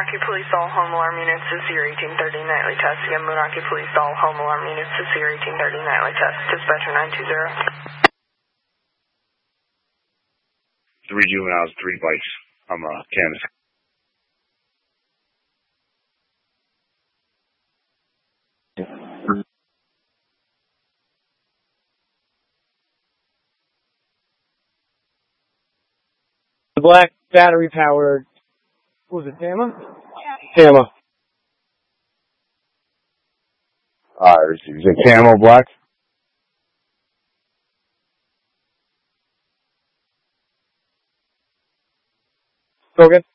Moonachie Police, all home alarm units to Sierra 1830 nightly test. Again, Moonachie Police, all home alarm units to Sierra 1830 nightly test. Dispatcher 920. 3 juveniles, 3 bikes. I'm Candace. The black battery powered, what was it, Tama? Tama. Is it camo black? Go again.